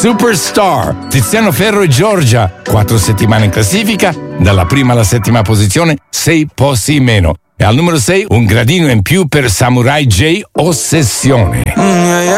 Superstar, Tiziano Ferro e Giorgia, 4 settimane in classifica, dalla prima alla settima posizione, 6 posti in meno. E al numero 6 un gradino in più per Samurai J, Ossessione.